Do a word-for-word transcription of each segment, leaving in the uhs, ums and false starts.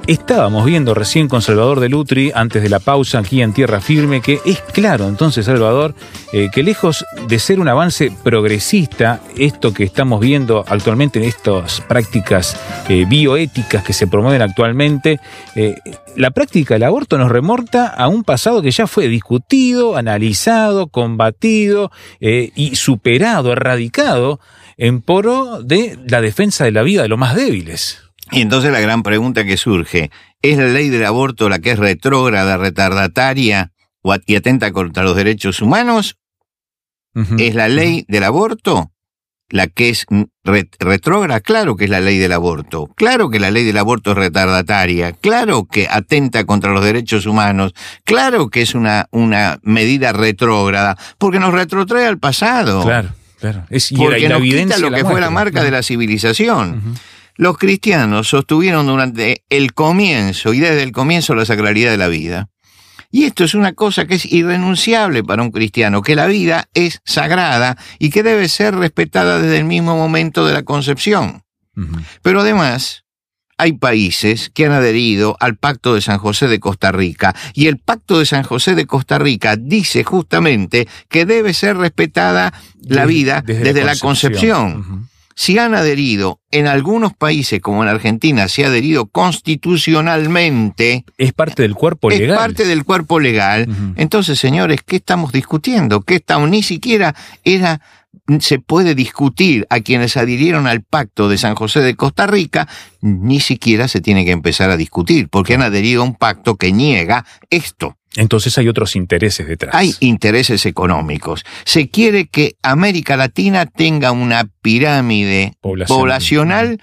Estábamos viendo recién con Salvador Delutri, antes de la pausa, aquí en Tierra Firme, que es claro, entonces, Salvador, eh, que lejos de ser un avance progresista, esto que estamos viendo actualmente en estas prácticas eh, bioéticas que se promueven actualmente, eh, la práctica del aborto nos remonta a un pasado que ya fue discutido, analizado, combatido eh, y superado, erradicado, en pro de la defensa de la vida de los más débiles. Y entonces la gran pregunta que surge, ¿es la ley del aborto la que es retrógrada, retardataria o y atenta contra los derechos humanos? Uh-huh. ¿Es la ley del aborto la que es ret- retrógrada? Claro que es la ley del aborto. Claro que la ley del aborto es retardataria. Claro que atenta contra los derechos humanos. Claro que es una, una medida retrógrada, porque nos retrotrae al pasado. Claro, claro. Es, y porque la, la nos evidencia quita lo que la fue la marca uh-huh. de la civilización. Uh-huh. Los cristianos sostuvieron durante el comienzo y desde el comienzo la sacralidad de la vida. Y esto es una cosa que es irrenunciable para un cristiano, que la vida es sagrada y que debe ser respetada desde el mismo momento de la concepción. Uh-huh. Pero además, hay países que han adherido al Pacto de San José de Costa Rica, y el Pacto de San José de Costa Rica dice justamente que debe ser respetada la vida desde, desde la concepción. La concepción. Uh-huh. Si han adherido, en algunos países, como en Argentina, se ha adherido constitucionalmente. Es parte del cuerpo legal. Es parte del cuerpo legal. Uh-huh. Entonces, señores, ¿qué estamos discutiendo? ¿Qué estamos? Ni siquiera era, se puede discutir a quienes adhirieron al Pacto de San José de Costa Rica, ni siquiera se tiene que empezar a discutir, porque han adherido a un pacto que niega esto. Entonces hay otros intereses detrás. Hay intereses económicos. Se quiere que América Latina tenga una pirámide Población. poblacional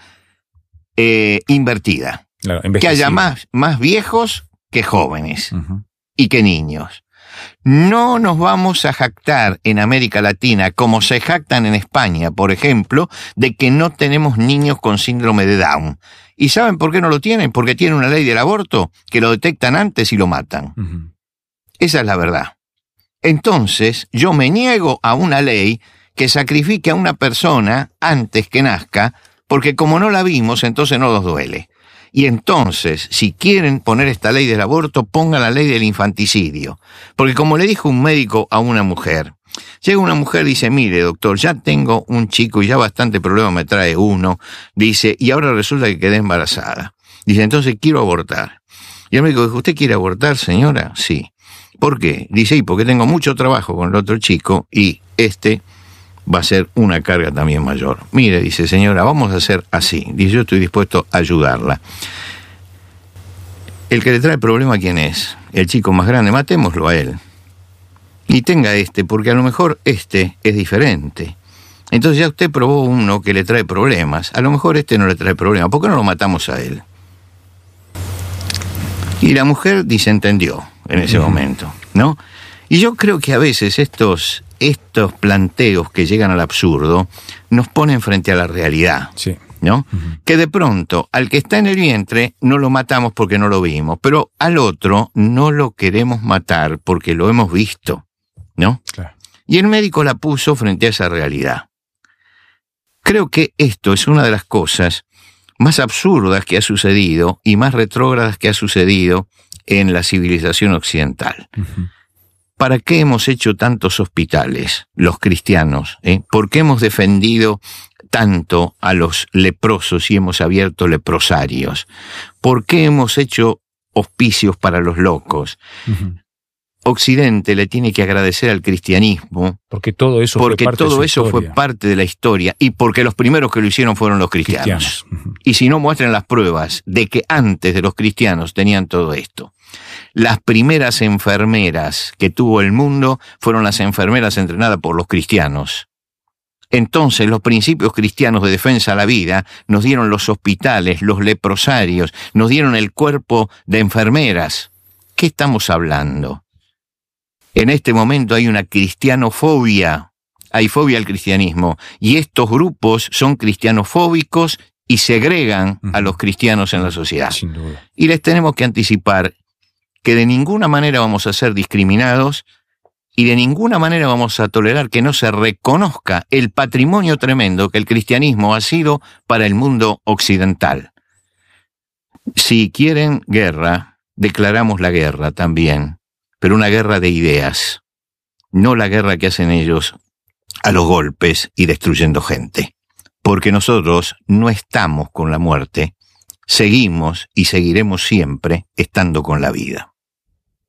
eh, invertida. Claro, que haya más, más viejos que jóvenes uh-huh. y que niños. No nos vamos a jactar en América Latina, como se jactan en España, por ejemplo, de que no tenemos niños con síndrome de Down. ¿Y saben por qué no lo tienen? Porque tienen una ley del aborto que lo detectan antes y lo matan. Uh-huh. Esa es la verdad. Entonces, yo me niego a una ley que sacrifique a una persona antes que nazca, porque como no la vimos, entonces no nos duele. Y entonces, si quieren poner esta ley del aborto, pongan la ley del infanticidio. Porque como le dijo un médico a una mujer, llega una mujer y dice, mire, doctor, ya tengo un chico y ya bastante problema me trae uno, dice, y ahora resulta que quedé embarazada. Dice, entonces quiero abortar. Y el médico dijo, ¿usted quiere abortar, señora? Sí. ¿Por qué? Dice, y porque tengo mucho trabajo con el otro chico y este va a ser una carga también mayor. Mire, dice, señora, vamos a hacer así. Dice, yo estoy dispuesto a ayudarla. El que le trae problema, ¿quién es? El chico más grande, matémoslo a él. Y tenga este, porque a lo mejor este es diferente. Entonces ya usted probó uno que le trae problemas. A lo mejor este no le trae problemas. ¿Por qué no lo matamos a él? Y la mujer disentendió en ese uh-huh. momento, ¿no? Y yo creo que a veces estos, estos planteos que llegan al absurdo nos ponen frente a la realidad, sí. ¿no? Uh-huh. Que de pronto al que está en el vientre no lo matamos porque no lo vimos, pero al otro no lo queremos matar porque lo hemos visto, ¿no? Claro. Y el médico la puso frente a esa realidad. Creo que esto es una de las cosas más absurdas que ha sucedido y más retrógradas que ha sucedido en la civilización occidental. Uh-huh. ¿Para qué hemos hecho tantos hospitales, los cristianos? ¿Eh? ¿Por qué hemos defendido tanto a los leprosos y hemos abierto leprosarios? ¿Por qué hemos hecho hospicios para los locos? Uh-huh. Occidente le tiene que agradecer al cristianismo porque todo eso, porque fue, parte todo de eso fue parte de la historia y porque los primeros que lo hicieron fueron los cristianos. cristianos. Uh-huh. Y si no, muestran las pruebas de que antes de los cristianos tenían todo esto. Las primeras enfermeras que tuvo el mundo fueron las enfermeras entrenadas por los cristianos. Entonces los principios cristianos de defensa a la vida nos dieron los hospitales, los leprosarios, nos dieron el cuerpo de enfermeras. ¿Qué estamos hablando? En este momento hay una cristianofobia, hay fobia al cristianismo, y estos grupos son cristianofóbicos y segregan uh-huh. a los cristianos en la sociedad. Sin duda. Y les tenemos que anticipar que de ninguna manera vamos a ser discriminados y de ninguna manera vamos a tolerar que no se reconozca el patrimonio tremendo que el cristianismo ha sido para el mundo occidental. Si quieren guerra, declaramos la guerra también, pero una guerra de ideas, no la guerra que hacen ellos a los golpes y destruyendo gente. Porque nosotros no estamos con la muerte, seguimos y seguiremos siempre estando con la vida.